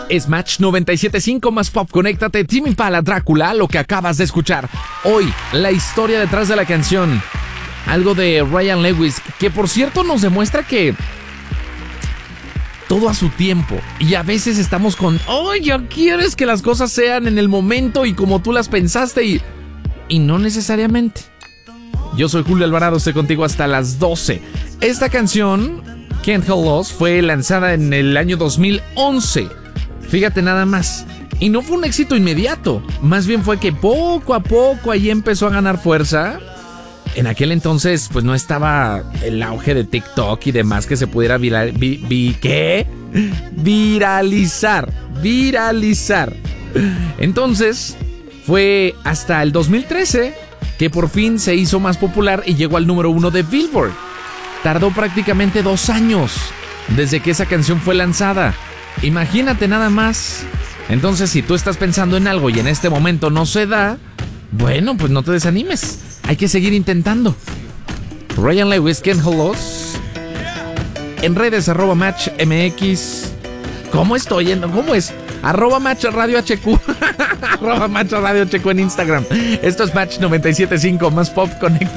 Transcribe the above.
Es Match 97.5 más pop. Conéctate, Tame Impala, Drácula, lo que acabas de escuchar. Hoy, la historia detrás de la canción. Algo de Ryan Lewis, que por cierto nos demuestra que todo a su tiempo. Y a veces estamos con, ya quieres que las cosas sean en el momento y como tú las pensaste y no necesariamente. Yo soy Julio Alvarado, estoy contigo hasta las 12. Esta canción, Can't Help Us, fue lanzada en el año 2011. Fíjate nada más. Y no fue un éxito inmediato. Más bien fue que poco a poco ahí empezó a ganar fuerza. En aquel entonces, pues no estaba el auge de TikTok y demás que se pudiera viralizar. Entonces, fue hasta el 2013 que por fin se hizo más popular y llegó al número 1 de Billboard. Tardó prácticamente 2 años desde que esa canción fue lanzada. Imagínate nada más. Entonces, si tú estás pensando en algo y en este momento no se da, bueno, pues no te desanimes. Hay que seguir intentando. Ryan Lewis, Can't Help Us. En redes, @MatchMX. ¿Cómo estoy yendo? ¿Cómo es? @MatchRadioHQ. @MatchRadioHQ en Instagram. Esto es Match 97.5 más pop. Conecta.